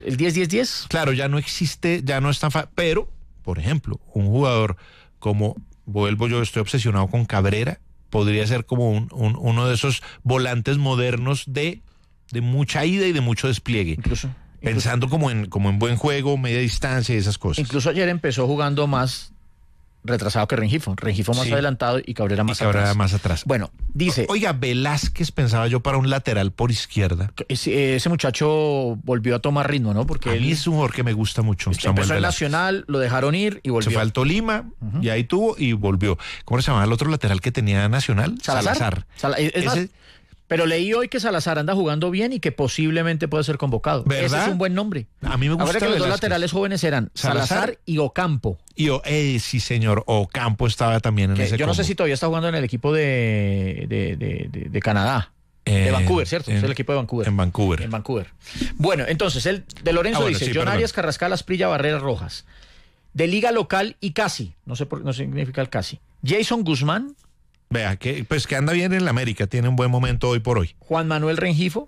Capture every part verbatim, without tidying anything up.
el diez diez diez. Claro, ya no existe, ya no es tan fácil. Pero, por ejemplo, un jugador como, vuelvo yo, estoy obsesionado con Cabrera, podría ser como un, un, uno de esos volantes modernos de, de mucha ida y de mucho despliegue. Incluso. Pensando incluso, como en, como en buen juego, media distancia y esas cosas. Incluso ayer empezó jugando más retrasado que Rengifo. Rengifo más Sí. adelantado y Cabrera más y Cabrera atrás. más atrás. Bueno, dice... Oiga, Velázquez pensaba yo para un lateral por izquierda. Ese, ese muchacho volvió a tomar ritmo, ¿no? Porque A mí él es un jugador que me gusta mucho. este, Samuel empezó en Velázquez. Nacional, lo dejaron ir y volvió. Se fue al Tolima, uh-huh. y ahí tuvo y volvió. ¿Cómo se llamaba el otro lateral que tenía Nacional? Salazar. Salazar. Sal- es Ese, más, pero leí hoy que Salazar anda jugando bien y que posiblemente puede ser convocado. ¿Verdad? Ese es un buen nombre. A mí me gusta Ahora que los dos Velázquez. laterales jóvenes eran Salazar, Salazar y Ocampo. Y o, eh, sí, señor. Ocampo estaba también en Que ese yo no sé combo. si todavía está jugando en el equipo de, de, de, de, de Canadá. Eh, de Vancouver, ¿cierto? En, es el equipo de Vancouver. En Vancouver. En Vancouver. Bueno, entonces, el de Lorenzo Ah, bueno, dice, sí, John perdón. Arias, Carrascal, Asprilla, Barrera, Rojas. De Liga Local y casi, no sé por no significa el casi. Jason Guzmán, Vea, que, pues que anda bien en la América, tiene un buen momento hoy por hoy. Juan Manuel Rengifo.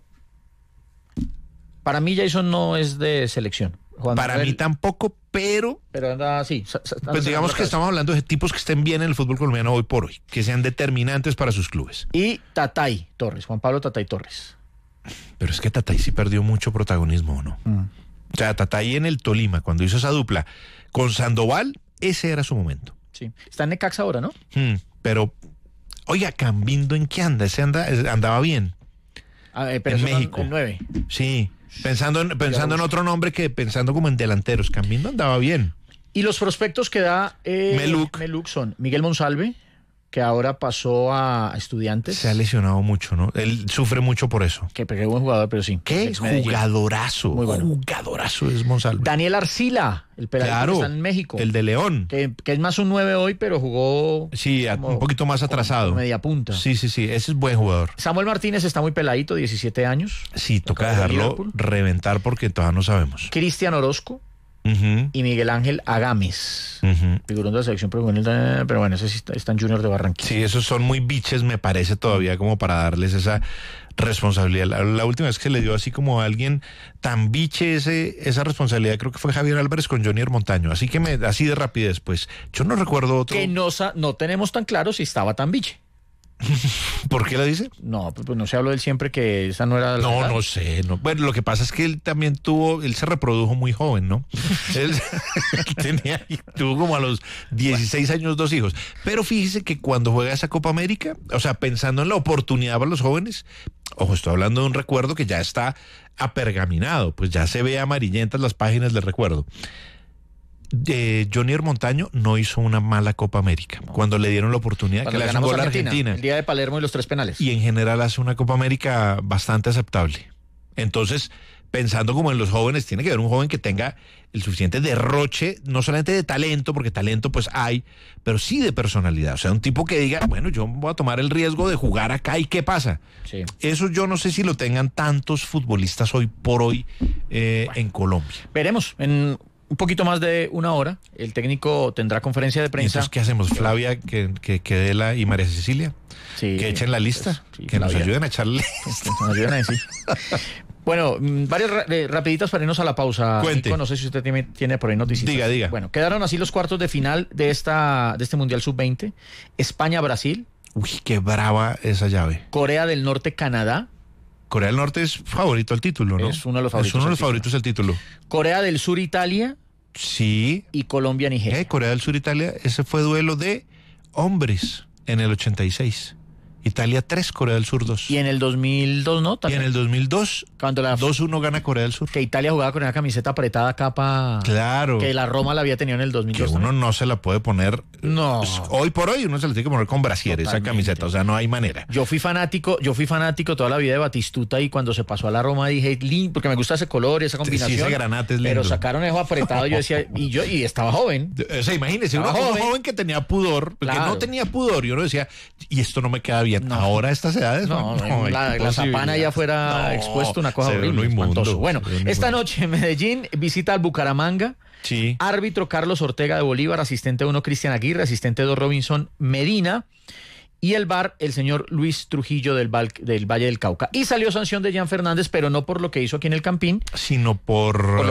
Para mí Jason no es de selección. Juan Para Manuel, mí tampoco, pero pero anda así. sa- sa- anda pues digamos sacando que la estamos hablando de tipos que estén bien en el fútbol colombiano hoy por hoy, que sean determinantes para sus clubes. cabeza. Y Tatay Torres, Juan Pablo Tatay Torres. Pero es que Tatay sí perdió mucho protagonismo, ¿o no? Mm. O sea, Tatay en el Tolima, cuando hizo esa dupla con Sandoval, ese era su momento. Sí. Está en Necaxa ahora, ¿no? Hmm, pero, oiga, Cambindo, ¿en qué anda? Ese anda, andaba bien. Ah, eh, pero En eso no- México. el nueve. Sí, pensando en, pensando en otro nombre que pensando como en delanteros. Cambindo andaba bien. Y los prospectos que da eh, Meluc. Meluc son Miguel Monsalve, que ahora pasó a Estudiantes. Se ha lesionado mucho, ¿no? Él sufre mucho por eso. Que pegué buen jugador, pero sí. Qué Ex Medellín. jugadorazo. Muy bueno. Jugadorazo es Monsalve. Daniel Arcila, el peladito Claro, que está en México. el de León. Que, que es más un nueve hoy, pero jugó Sí, a- como- un poquito más como- atrasado. como media punta. Sí, sí, sí, ese es buen jugador. Samuel Martínez está muy peladito, diecisiete años. Sí, toca Acaba de dejarlo Liverpool. reventar porque todavía no sabemos. Cristian Orozco Ujú, y Miguel Ángel Agames. ujú. Figurón de la selección prejuvenil, eh, pero bueno, ese sí está, está en Junior de Barranquilla. Sí, esos son muy biches, me parece todavía como para darles esa responsabilidad. La, la última vez que le dio así como a alguien tan biche ese, esa responsabilidad, creo que fue Javier Álvarez con Johnny Montaño. Así que me, así de rapidez, pues. Yo no recuerdo otro. Que no, sa- no tenemos tan claro si estaba tan biche. ¿Por qué lo dice? No, pues, pues no se habló de él siempre que esa no era la No, edad. no sé. No. Bueno, lo que pasa es que él también tuvo, él se reprodujo muy joven, ¿no? él, él tenía, tuvo como a los dieciséis años dos hijos. Pero fíjese que cuando juega esa Copa América, o sea, pensando en la oportunidad para los jóvenes, ojo, estoy hablando de un recuerdo que ya está apergaminado, pues ya se ve amarillentas las páginas del recuerdo. Eh, Johnny Montaño no hizo una mala Copa América. Cuando le dieron la oportunidad, Cuando que le hace un ganamos gol a a Argentina, Argentina. el día de Palermo y los tres penales. Y en general hace una Copa América bastante aceptable. Entonces, pensando como en los jóvenes, tiene que haber un joven que tenga el suficiente derroche, no solamente de talento, porque talento pues hay, pero sí de personalidad. O sea, un tipo que diga, bueno, yo voy a tomar el riesgo de jugar acá y ¿qué pasa? Sí. Eso yo no sé si lo tengan tantos futbolistas hoy por hoy eh, en Colombia. Veremos, en un poquito más de una hora, el técnico tendrá conferencia de ¿Y prensa. entonces qué hacemos? Flavia, que, que, que dé la y María Cecilia, Sí, que echen la lista, sí, que nos Flavia. ayuden a echarle. Que nos ayuden a decir. Bueno, mm, varias ra- eh, rapiditas para irnos a la pausa. Cuente. Nico, no sé si usted tiene, tiene por ahí noticias. Diga, diga. Bueno, quedaron así los cuartos de final de esta de este Mundial sub veinte. España-Brasil, Uy, qué brava esa llave. Corea del Norte-Canadá, Corea del Norte es favorito al título, ¿no? Es uno de los Es favoritos uno de al los título. favoritos al título. Corea del Sur-Italia Sí. y Colombia-Nigeria. Eh, Corea del Sur, Italia, ese fue duelo de hombres en el ochenta y seis. Italia tres, Corea del Sur dos. Y en el dos mil dos, ¿no? Y También. en el dos mil dos, Cuando la dos uno gana Corea del Sur. que Italia jugaba con una camiseta apretada capa Claro. que la Roma la había tenido en el dos mil Que dos. uno también. no se la puede poner. No. Pues, hoy por hoy uno se la tiene que poner con brasier, esa Totalmente. camiseta. O sea, no hay manera. Yo fui fanático, yo fui fanático toda la vida de Batistuta y cuando se pasó a la Roma dije, "Lin", porque me gusta ese color y esa combinación. ese granate es lindo. Pero sacaron eso apretado, yo decía, y yo y estaba joven. O sea, imagínese, uno, Estaba uno joven. joven que tenía pudor, que Claro. no tenía pudor, y uno decía, y esto no me queda bien. No. Ahora a estas edades, No, no, la, la imposible. zapana ya fuera No, expuesto, una cosa se ve horrible. uno inmundo, espantoso. Bueno, se ve uno esta inmundo. noche Medellín visita al Bucaramanga. Sí. Árbitro Carlos Ortega de Bolívar, asistente uno Cristian Aguirre, asistente dos Robinson Medina. y el V A R, el señor Luis Trujillo del, Val, del Valle del Cauca. Y salió sanción de Jan Fernández, pero no por lo que hizo aquí en el Campín, sino por... por